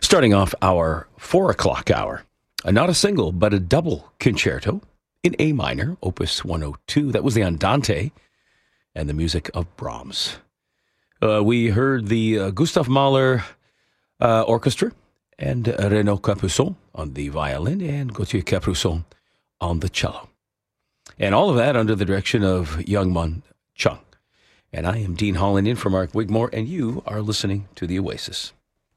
Starting off our 4 o'clock hour, not a single, but a double concerto in A minor, Opus 102. That was the Andante and the music of Brahms. We heard the Gustav Mahler Orchestra and Renaud Capuçon on the violin and Gauthier Capuçon on the cello. And all of that under the direction of Youngman Chung. And I am Dean Holland in for Mark Wigmore, and you are listening to The Oasis.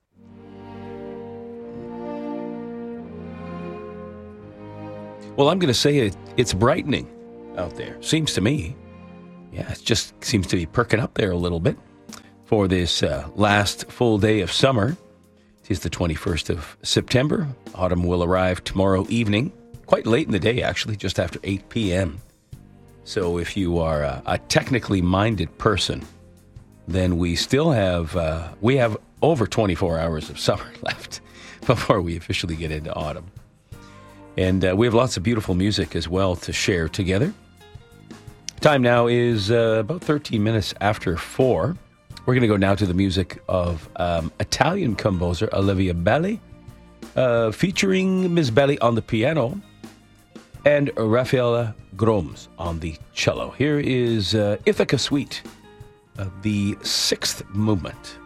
Well, I'm going to say it's brightening out there. Seems to me. Yeah, it just seems to be perking up there a little bit for this last full day of summer. It is the 21st of September. Autumn will arrive tomorrow evening, quite late in the day, actually, just after 8 p.m. So if you are a technically minded person, then we still have over 24 hours of summer left before we officially get into autumn. And we have lots of beautiful music as well to share together. Time now is about 13 minutes after 4. We're going to go now to the music of Italian composer Olivia Belli, featuring Ms. Belli on the piano and Raffaella Groms on the cello. Here is Ithaca Suite, the 6th movement.